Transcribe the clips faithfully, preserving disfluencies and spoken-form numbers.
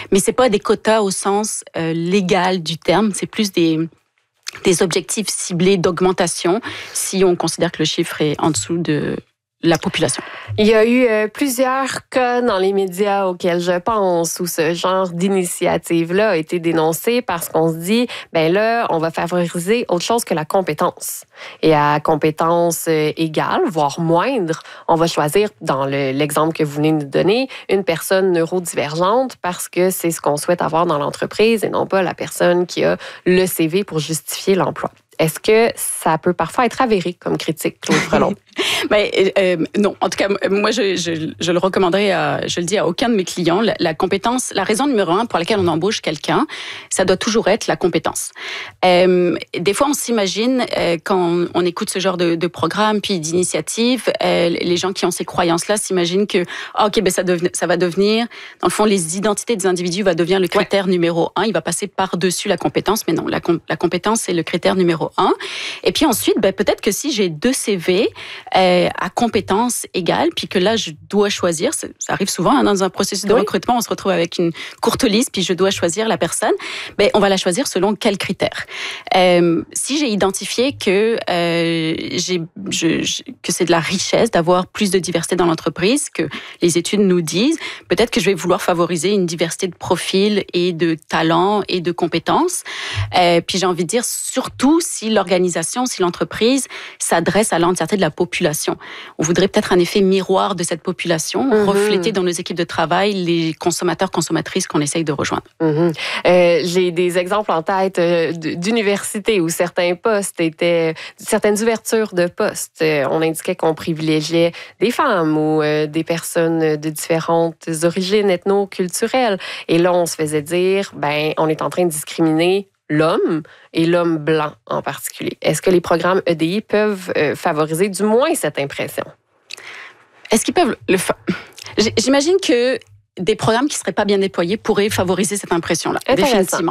Mais c'est pas des quotas au sens euh, légal du terme, c'est plus des des objectifs ciblés d'augmentation si on considère que le chiffre est en dessous de la population. Il y a eu euh, plusieurs cas dans les médias auxquels je pense où ce genre d'initiative-là a été dénoncé parce qu'on se dit, ben là, on va favoriser autre chose que la compétence. Et à compétence euh, égale, voire moindre, on va choisir, dans le, l'exemple que vous venez de nous donner, une personne neurodivergente parce que c'est ce qu'on souhaite avoir dans l'entreprise et non pas la personne qui a le C V pour justifier l'emploi. Est-ce que ça peut parfois être avéré comme critique, Chloé Frelon? Ben, euh, non, en tout cas, moi, je, je, je le recommanderais, à, je le dis à aucun de mes clients. La, la compétence, la raison numéro un pour laquelle on embauche quelqu'un, ça doit toujours être la compétence. Euh, des fois, on s'imagine, euh, quand on, on écoute ce genre de, de programme puis d'initiative, euh, les gens qui ont ces croyances-là s'imaginent que, ah, ok, ben ça, deven, ça va devenir, dans le fond, les identités des individus va devenir le critère ouais. numéro un. Il va passer par-dessus la compétence, mais non, la, la compétence, c'est le critère numéro un. Et puis ensuite, ben, peut-être que si j'ai deux C V euh, à compétences égales, puis que là, je dois choisir, ça arrive souvent hein, dans un processus de oui. recrutement, on se retrouve avec une courte liste, puis je dois choisir la personne, ben, on va la choisir selon quels critères. Euh, si j'ai identifié que, euh, j'ai, je, je, que c'est de la richesse d'avoir plus de diversité dans l'entreprise, que les études nous disent, peut-être que je vais vouloir favoriser une diversité de profils et de talents et de compétences. Euh, puis j'ai envie de dire, surtout si l'organisation, si l'entreprise s'adresse à l'entièreté de la population. On voudrait peut-être un effet miroir de cette population, mm-hmm. refléter dans nos équipes de travail les consommateurs, consommatrices qu'on essaye de rejoindre. Mm-hmm. Euh, j'ai des exemples en tête euh, d'universités où certains postes étaient, certaines ouvertures de postes, euh, on indiquait qu'on privilégiait des femmes ou euh, des personnes de différentes origines ethno-culturelles. Et là, on se faisait dire, ben, on est en train de discriminer l'homme et l'homme blanc en particulier. Est-ce que les programmes E D I peuvent euh, favoriser du moins cette impression? Est-ce qu'ils peuvent le faire? J'imagine que des programmes qui ne seraient pas bien déployés pourraient favoriser cette impression-là, définitivement.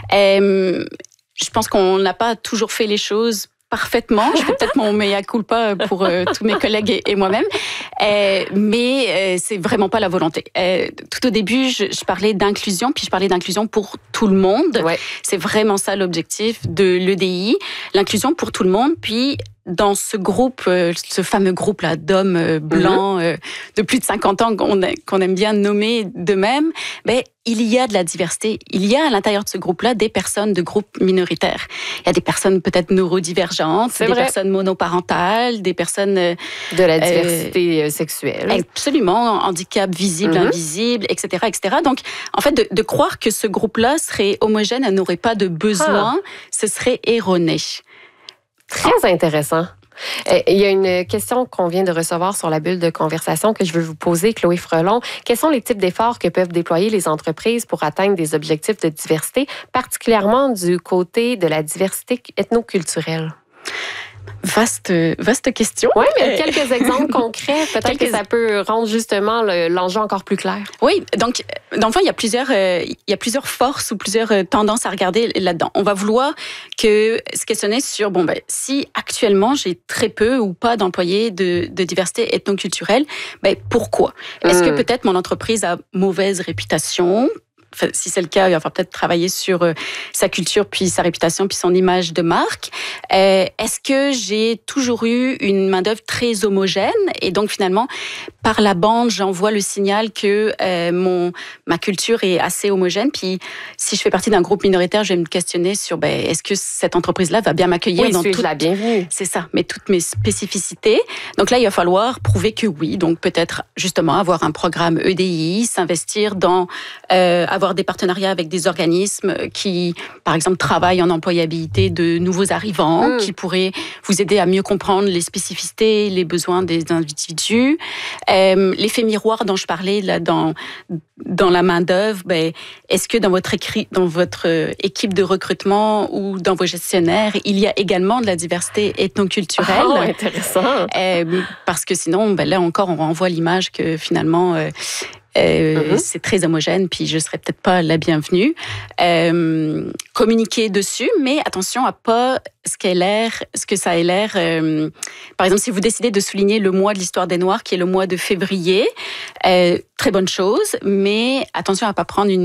Euh, je pense qu'on n'a pas toujours fait les choses parfaitement. Je fais peut-être mon mea culpa pour euh, tous mes collègues et, et moi-même, euh, mais euh, c'est vraiment pas la volonté. Euh, tout au début, je, je parlais d'inclusion, puis je parlais d'inclusion pour tout le monde. Ouais. C'est vraiment ça l'objectif de l'E D I, l'inclusion pour tout le monde, puis dans ce groupe, euh, ce fameux groupe-là d'hommes euh, blancs mm-hmm. euh, de plus de cinquante ans qu'on, qu'on aime bien nommer d'eux-mêmes, ben, il y a de la diversité. Il y a à l'intérieur de ce groupe-là des personnes de groupes minoritaires. Il y a des personnes peut-être neurodivergentes, C'est des vrai. personnes monoparentales, des personnes... Euh, de la diversité euh, sexuelle. Absolument, handicap visible, mm-hmm. invisible, et cetera, et cetera. Donc, en fait, de, de croire que ce groupe-là serait homogène, elle n'aurait pas de besoin, ah. ce serait erroné. Très intéressant. Il y a une question qu'on vient de recevoir sur la bulle de conversation que je veux vous poser, Chloé Frelon. Quels sont les types d'efforts que peuvent déployer les entreprises pour atteindre des objectifs de diversité, particulièrement du côté de la diversité ethnoculturelle? Vaste, vaste question. Oui, mais quelques exemples concrets, peut-être quelques... que ça peut rendre justement le, l'enjeu encore plus clair. Oui, donc, dans le fond, il y a plusieurs, euh, il y a plusieurs forces ou plusieurs euh, tendances à regarder là-dedans. On va vouloir que se questionner sur, bon, ben, si actuellement j'ai très peu ou pas d'employés de, de diversité ethnoculturelle, ben, pourquoi? Est-ce mmh. que peut-être mon entreprise a mauvaise réputation? Enfin, si c'est le cas, il va falloir peut-être travailler sur euh, sa culture, puis sa réputation, puis son image de marque. Euh, est-ce que j'ai toujours eu une main-d'œuvre très homogène? Et donc, finalement, par la bande, j'envoie le signal que euh, mon, ma culture est assez homogène. Puis, si je fais partie d'un groupe minoritaire, je vais me questionner sur ben, est-ce que cette entreprise-là va bien m'accueillir oui, dans toute la bienvenue. C'est ça, mais toutes mes spécificités. Donc là, il va falloir prouver que oui. Donc, peut-être, justement, avoir un programme E D I, s'investir dans... Euh, avoir des partenariats avec des organismes qui, par exemple, travaillent en employabilité de nouveaux arrivants, mmh. qui pourraient vous aider à mieux comprendre les spécificités, les besoins des individus. Euh, l'effet miroir dont je parlais là, dans, dans la main-d'œuvre, ben, est-ce que dans votre, écrit, dans votre équipe de recrutement ou dans vos gestionnaires, il y a également de la diversité ethnoculturelle? Oh, intéressant! Euh, parce que sinon, ben, là encore, on renvoie l'image que finalement... Euh, Euh, mm-hmm. c'est très homogène, puis je serais peut-être pas la bienvenue. Euh, communiquer dessus, mais attention à pas ce qu'est l'air, ce que ça ait l'air. Euh, par exemple, si vous décidez de souligner le mois de l'histoire des Noirs, qui est le mois de février, euh, très bonne chose, mais attention à pas prendre une